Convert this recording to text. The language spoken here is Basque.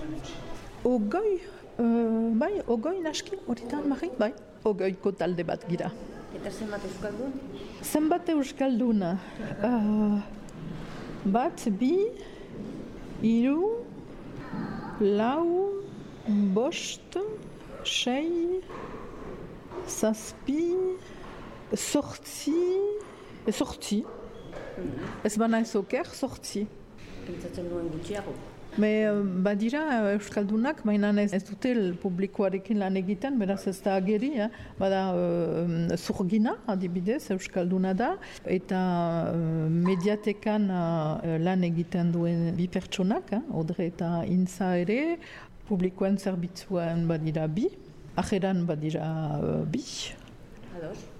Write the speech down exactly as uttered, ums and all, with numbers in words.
Ogoi, uh, bai, ogoi naski, horitan marri, bai, ogoiko talde bat gira. Eta zenbat euskaldun? Zenbat euskalduna? Uh, bat, bi, hiru, lau, bost, sei, zazpi, sortzi, sortzi. Ez bana ez oker, sortzi. Pentsatzen duen gutxiago. Me badira euskaldunak, baina ez dute publikoarekin lan egiten, beraz ez da ageri, eh? Bada uh, zurgina, adibidez, euskalduna da, eta uh, mediatekan uh, lan egiten duen bi pertsonak, eh? Odre eta Intza ere, publikoen zerbitzuan badira bi, ajeran badira uh, bi. Ados.